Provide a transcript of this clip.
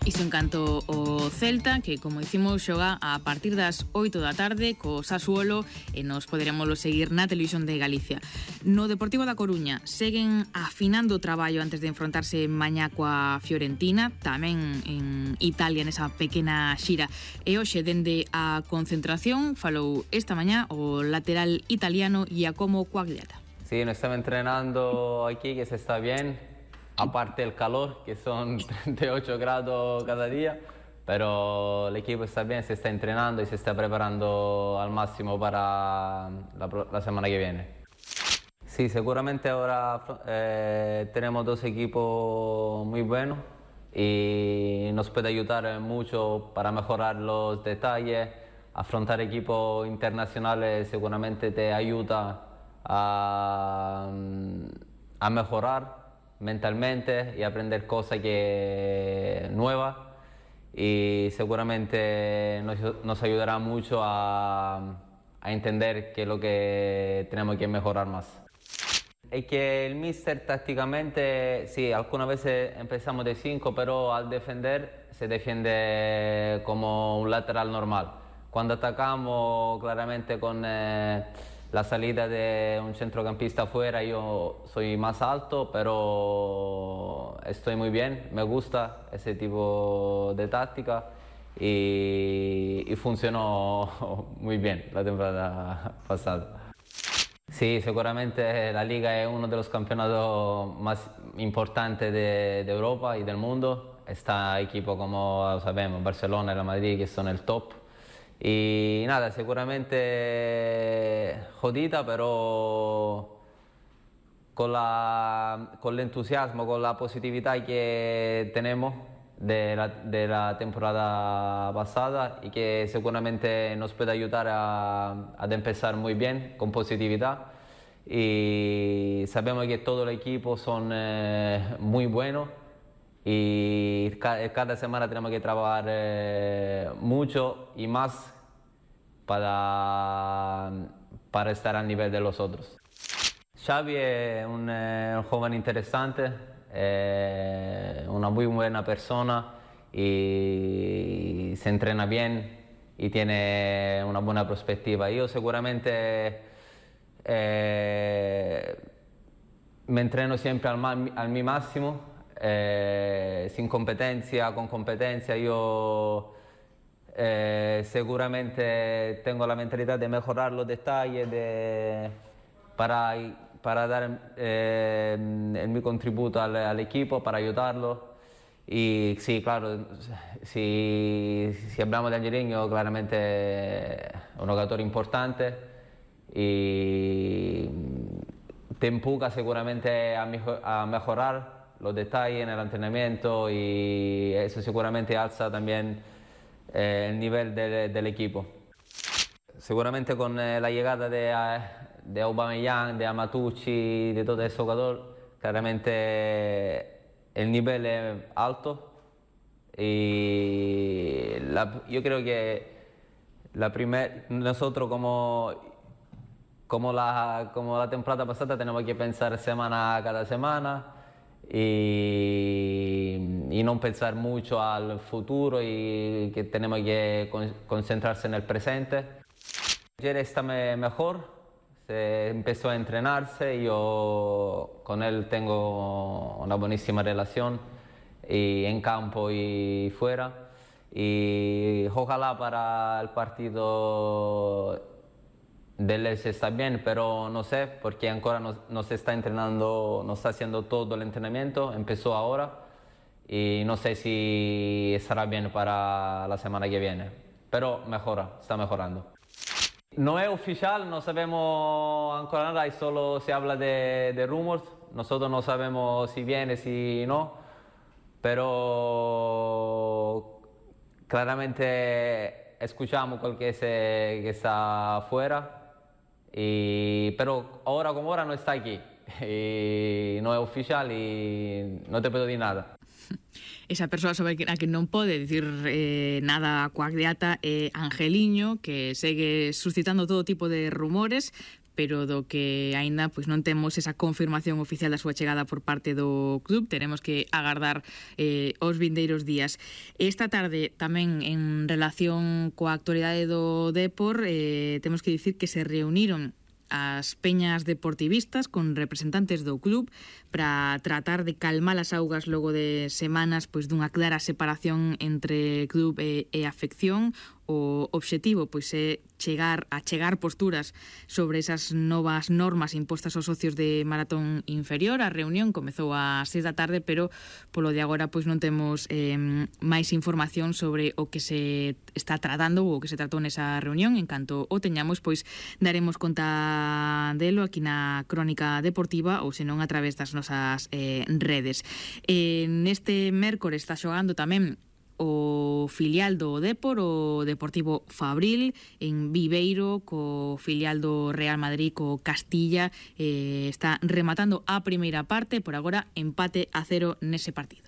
Iso en canto o Celta, que, como dicimos, xoga a partir das 8 da tarde co Sassuolo e nos poderemoslo seguir na televisión de Galicia. No Deportivo da Coruña seguen afinando o traballo antes de enfrontarse mañá coa Fiorentina, tamén en Italia nesa pequena xira. E hoxe, dende a concentración, falou esta mañá o lateral italiano Giacomo Quagliata. Sí, nos estamos entrenando aquí, que se está bien. Aparte del calor, que son 38 grados cada día, pero el equipo está bien, se está entrenando y se está preparando al máximo para la semana que viene. Sí, seguramente ahora tenemos dos equipos muy buenos y nos puede ayudar mucho para mejorar los detalles. Afrontar equipos internacionales seguramente te ayuda a mejorar mentalmente y aprender cosas nuevas, y seguramente nos ayudará mucho a entender qué es lo que tenemos que mejorar más. Es que el míster tácticamente, sí, algunas veces empezamos de 5, pero al defender se defiende como un lateral normal. Cuando atacamos, claramente con la salida de un centrocampista afuera, yo soy más alto, pero estoy muy bien, me gusta ese tipo de táctica y funcionó muy bien la temporada pasada. Sí, seguramente la Liga es uno de los campeonatos más importantes de Europa y del mundo. Está equipos como sabemos, Barcelona y el Madrid, que son el top. Y nada, seguramente jodida, pero con el entusiasmo, con la positividad que tenemos de la temporada pasada, y que seguramente nos puede ayudar a empezar muy bien, con positividad. Y sabemos que todo el equipo son muy buenos y cada semana tenemos que trabajar mucho y más para estar al nivel de los otros. Xavi es un joven interesante, una muy buena persona y se entrena bien y tiene una buena perspectiva. Yo seguramente me entreno siempre al mi máximo. Sin competencia, con competencia. Yo seguramente tengo la mentalidad de mejorar los detalles, para dar mi contributo al equipo, para ayudarlo. Y sí, claro, si hablamos de Angelino, claramente un jugador importante y te empuja seguramente a mejorar los detalles en el entrenamiento, y eso seguramente alza también el nivel del equipo. Seguramente con la llegada de Aubameyang, de Amatucci, de todo ese jugador, claramente el nivel es alto, y yo creo que nosotros como la temporada pasada tenemos que pensar cada semana y no pensar mucho al futuro, y que tenemos que concentrarse en el presente. Ayer está mejor, se empezó a entrenarse, yo con él tengo una buenísima relación, y en campo y fuera, y ojalá para el partido del Elche está bien, pero no sé, porque ahora no se está entrenando, no está haciendo todo el entrenamiento, empezó ahora, y no sé si estará bien para la semana que viene, pero está mejorando. No es oficial, no sabemos ancora nada, y solo se habla de rumors. Nosotros no sabemos si viene, si no, pero claramente escuchamos que está afuera, pero ahora como ahora no está aquí, y no es oficial y no te puedo decir nada. Esa persoa sobre a que non pode dicir nada a Quagliata é Angeliño, que segue suscitando todo tipo de rumores, pero do que aínda pois non temos esa confirmación oficial da súa chegada por parte do club. Teremos que agardar os vindeiros días. Esta tarde tamén en relación coa actualidade do Depor, temos que dicir que se reuniron as peñas deportivistas con representantes do club para tratar de calmar as augas logo de semanas pois dunha clara separación entre club e afección. O obxectivo pois é chegar posturas sobre esas novas normas impostas aos socios de maratón inferior. A reunión comezou ás 6 da tarde, pero polo de agora pois non temos máis información sobre o que se está tratando ou o que se tratou nesa reunión. En canto o teñamos, pois daremos conta delo aquí na Crónica Deportiva ou senón a través das nosas redes. Neste mércores está xogando tamén o filial do Depor, o Deportivo Fabril, en Viveiro, co filial do Real Madrid, co Castilla. Está rematando a primeira parte, por agora empate a 0 nese partido.